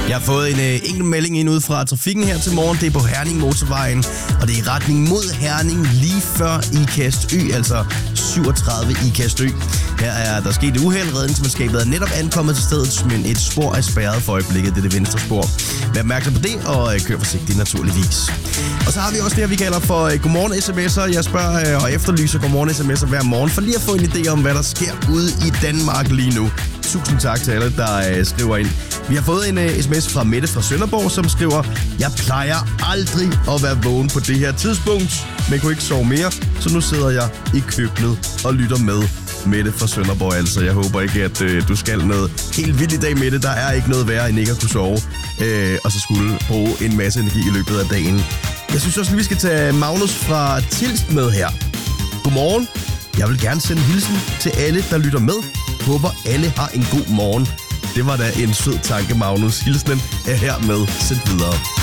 Jeg har fået en enkelt melding ind ud fra trafikken her til morgen. Det er på Herning Motorvejen, og det er i retning mod Herning lige før Ikast Ø, altså 37 Ikast Ø. Her er der sket et uheld. Redningsmandskabet er netop ankommet til stedet, men et spor er spærret for øjeblikket. Det er det venstre spor. Vær opmærksom på det, og kør forsigtigt naturligvis. Og så har vi også det her, vi kalder for godmorgen sms'er. Jeg spørger og efterlyser godmorgen sms'er hver morgen, for lige at få en idé om, hvad der sker ude i Danmark lige nu. Tusind tak til alle, der skriver ind. Vi har fået en sms fra Mette fra Sønderborg, som skriver: Jeg plejer aldrig at være vågen på det her tidspunkt, men kunne ikke sove mere, så nu sidder jeg i køkkenet og lytter med. Mette fra Sønderborg altså. Jeg håber ikke, at du skal noget helt vildt i dag, Mette. Der er ikke noget værre end ikke at kunne sove, og så skulle bruge en masse energi i løbet af dagen. Jeg synes også, at vi skal tage Magnus fra Tilst med her. Godmorgen. Jeg vil gerne sende hilsen til alle, der lytter med. Håber, alle har en god morgen. Det var da en sød tanke, Magnus. Hilsenen er hermed sendt videre.